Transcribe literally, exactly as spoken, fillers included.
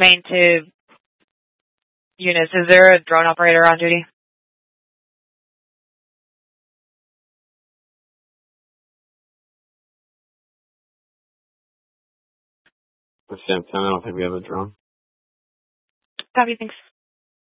main to units. Is there a drone operator on duty? At the same time, I don't think we have a drone. Copy, thanks.